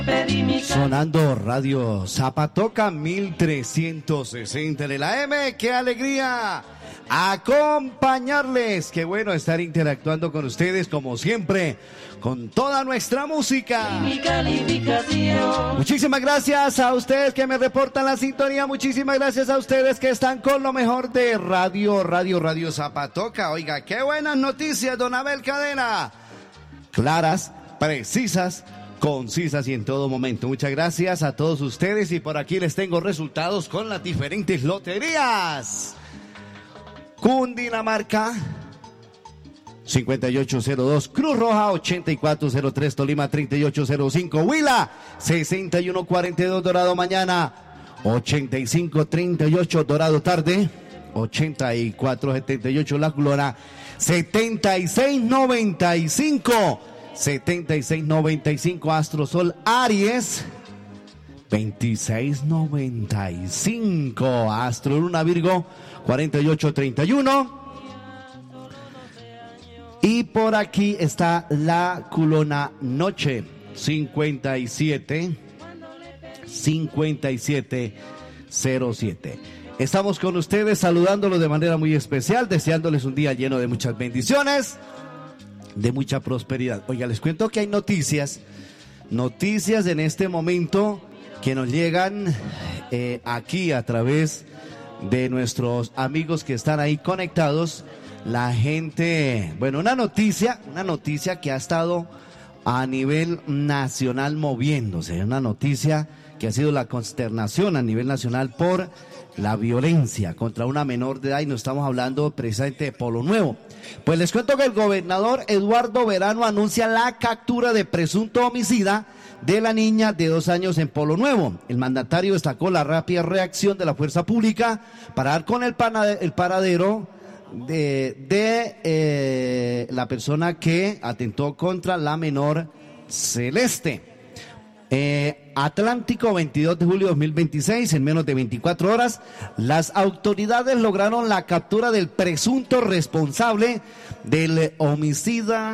Sonando Radio Zapatoca 1360 de la M. ¡Qué alegría acompañarles! ¡Qué bueno estar interactuando con ustedes como siempre, con toda nuestra música! Muchísimas gracias a ustedes que me reportan la sintonía. Muchísimas gracias a ustedes que están con lo mejor de Radio Zapatoca. Oiga, qué buenas noticias, don Abel Cadena. Claras, precisas, concisas y en todo momento. Muchas gracias a todos ustedes y por aquí les tengo resultados con las diferentes loterías. Cundinamarca 5802, Cruz Roja 8403, Tolima 3805, Huila 6142, Dorado mañana 8538, Dorado tarde 8478, La Gloria 7695, Astrosol Aries 2695, Astro Luna Virgo 4831. Y por aquí está la Culona Noche 5707. Estamos con ustedes saludándolos de manera muy especial, deseándoles un día lleno de muchas bendiciones, de mucha prosperidad. Oiga, les cuento que hay noticias en este momento que nos llegan aquí a través de nuestros amigos que están ahí conectados. La gente, bueno, una noticia que ha estado a nivel nacional moviéndose, una noticia que ha sido la consternación a nivel nacional por la violencia contra una menor de edad, y nos estamos hablando precisamente de Polo Nuevo. Pues les cuento que el gobernador Eduardo Verano anuncia la captura de presunto homicida de la niña de 2 años en Polo Nuevo. El mandatario destacó la rápida reacción de la fuerza pública para dar con el paradero de la persona que atentó contra la menor Celeste. Atlántico, 22 de julio de 2026, en menos de 24 horas, las autoridades lograron la captura del presunto responsable del homicidio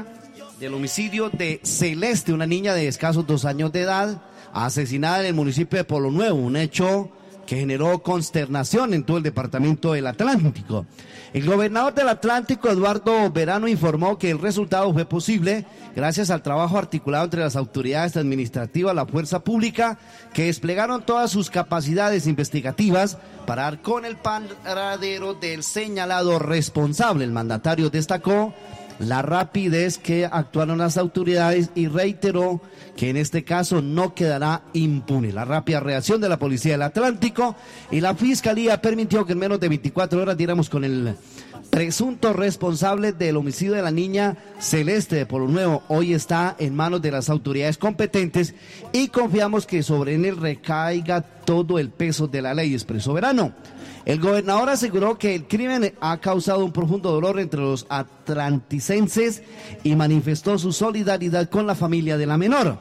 de Celeste, una niña de escasos 2 años de edad, asesinada en el municipio de Polo Nuevo, un hecho que generó consternación en todo el departamento del Atlántico. El gobernador del Atlántico, Eduardo Verano, informó que el resultado fue posible gracias al trabajo articulado entre las autoridades administrativas, la fuerza pública, que desplegaron todas sus capacidades investigativas para dar con el paradero del señalado responsable. El mandatario destacó la rapidez que actuaron las autoridades y reiteró que en este caso no quedará impune. La rápida reacción de la Policía del Atlántico y la Fiscalía permitió que en menos de 24 horas diéramos con el presunto responsable del homicidio de la niña Celeste de Polo Nuevo. Hoy está en manos de las autoridades competentes y confiamos que sobre él recaiga todo el peso de la ley, expresó Verano. El gobernador aseguró que el crimen ha causado un profundo dolor entre los atlanticenses y manifestó su solidaridad con la familia de la menor.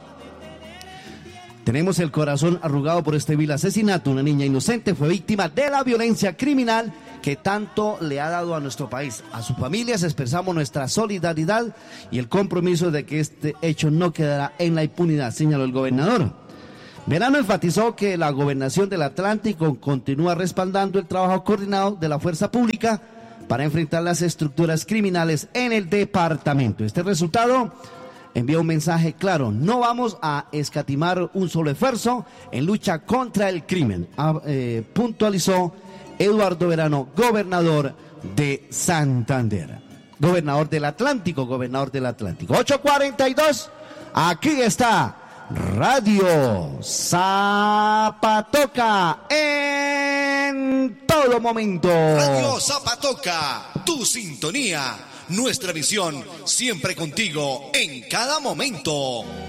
Tenemos el corazón arrugado por este vil asesinato. Una niña inocente fue víctima de la violencia criminal que tanto le ha dado a nuestro país. A sus familias expresamos nuestra solidaridad y el compromiso de que este hecho no quedará en la impunidad, señaló el gobernador. Verano enfatizó que la gobernación del Atlántico continúa respaldando el trabajo coordinado de la fuerza pública para enfrentar las estructuras criminales en el departamento. Este resultado envía un mensaje claro: no vamos a escatimar un solo esfuerzo en lucha contra el crimen, puntualizó Eduardo Verano, gobernador de Santander. Gobernador del Atlántico. 8:42, aquí está Radio Zapatoca en todo momento. Radio Zapatoca, tu sintonía, nuestra visión, siempre contigo en cada momento.